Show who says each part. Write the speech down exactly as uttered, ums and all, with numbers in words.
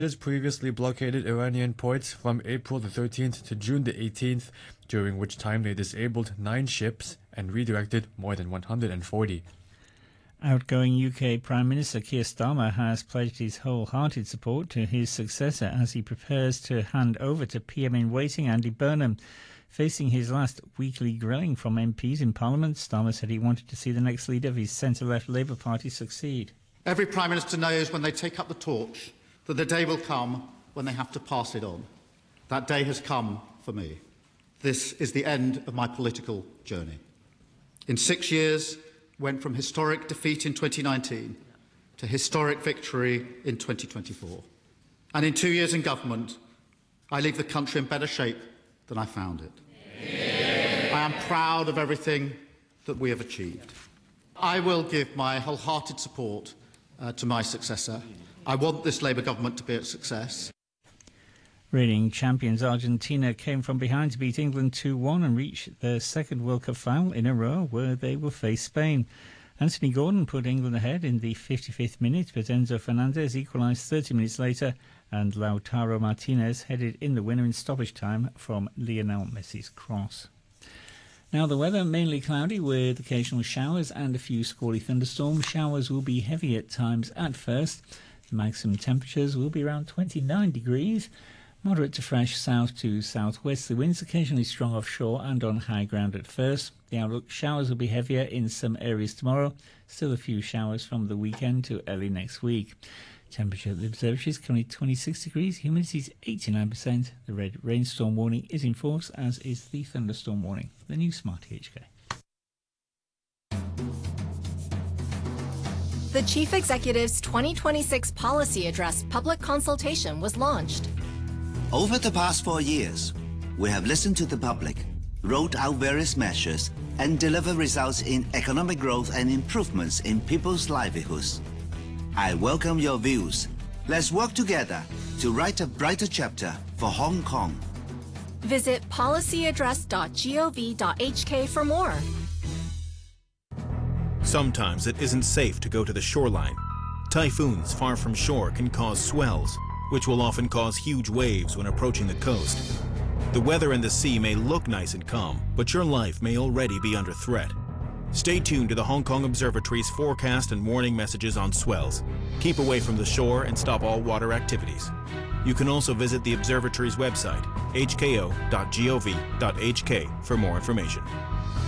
Speaker 1: has previously blockaded Iranian ports from April the thirteenth to June the eighteenth, during which time they disabled nine ships and redirected more than one hundred forty.
Speaker 2: Outgoing U K Prime Minister Keir Starmer has pledged his wholehearted support to his successor as he prepares to hand over to P M-in-waiting Andy Burnham. Facing his last weekly grilling from M Ps in Parliament, Starmer said he wanted to see the next leader of his centre-left Labour Party succeed.
Speaker 3: Every Prime Minister knows when they take up the torch that the day will come when they have to pass it on. That day has come for me. This is the end of my political journey. In six years, went from historic defeat in twenty nineteen to historic victory in twenty twenty-four. And in two years in government, I leave the country in better shape than I found it. Yeah. I am proud of everything that we have achieved. I will give my wholehearted support uh, to my successor. I want this Labour government to be a success.
Speaker 2: Reigning champions Argentina came from behind to beat England two one and reach their second World Cup final in a row, where they will face Spain. Anthony Gordon put England ahead in the fifty-fifth minute, but Enzo Fernandez equalised thirty minutes later, and Lautaro Martinez headed in the winner in stoppage time from Lionel Messi's cross. Now the weather, mainly cloudy with occasional showers and a few squally thunderstorms. Showers will be heavy at times at first. The maximum temperatures will be around twenty-nine degrees. Moderate to fresh south to southwest. The winds occasionally strong offshore and on high ground at first. The outlook: showers will be heavier in some areas tomorrow. Still a few showers from the weekend to early next week. Temperature at the observatory is currently twenty-six degrees. Humidity is eighty-nine percent. The red rainstorm warning is in force, as is the thunderstorm warning. The new Smart H K.
Speaker 4: The Chief Executive's twenty twenty-six Policy Address public consultation was launched.
Speaker 5: Over the past four years, we have listened to the public, rolled out various measures, and delivered results in economic growth and improvements in people's livelihoods. I welcome your views. Let's work together to write a brighter chapter for Hong Kong.
Speaker 4: Visit policy address dot gov dot h k for more.
Speaker 6: Sometimes it isn't safe to go to the shoreline. Typhoons far from shore can cause swells, which will often cause huge waves when approaching the coast. The weather in the sea may look nice and calm, but your life may already be under threat. Stay tuned to the Hong Kong Observatory's forecast and warning messages on swells. Keep away from the shore and stop all water activities. You can also visit the observatory's website, h k o dot gov dot h k, for more information.